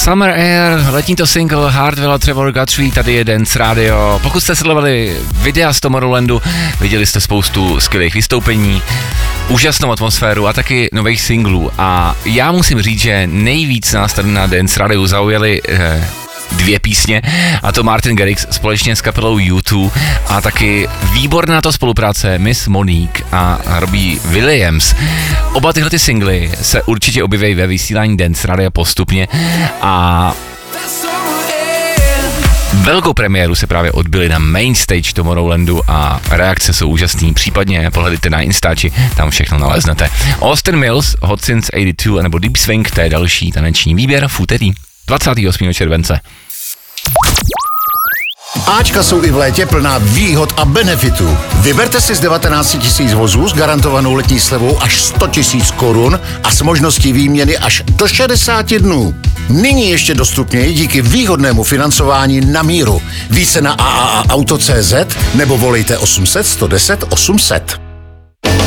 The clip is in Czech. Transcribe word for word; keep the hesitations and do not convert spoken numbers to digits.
Summer Air, letní to single Hardwell a Trevor Guthrie, tady je Dance Radio. Pokud jste sledovali videa z Tomorrowlandu, viděli jste spoustu skvělých vystoupení, úžasnou atmosféru a taky nových singlů. A já musím říct, že nejvíc nás tady na Dance Radio zaujaly eh, dvě písně, a to Martin Garrix společně s kapelou U dva a taky výborná to spolupráce Miss Monique a Robbie Williams. Oba tyhle ty singly se určitě objeví ve vysílání Dance Radio postupně a velkou premiéru se právě odbyly na main stage Tomorrowlandu a reakce jsou úžasný, případně pohledejte na Instači, tam všechno naleznete. Austin Mills, Hot Since osmdesát dva nebo Deep Swing, to je další taneční výběr v úterý dvacátého osmého července. Ačka jsou i v létě plná výhod a benefitů. Vyberte si z devatenáct tisíc vozů s garantovanou letní slevou až sto tisíc korun a s možností výměny až do šedesát dnů. Nyní ještě dostupněji díky výhodnému financování na míru. Více na a a a auto tečka cé zet nebo volejte osm set sto deset osm set.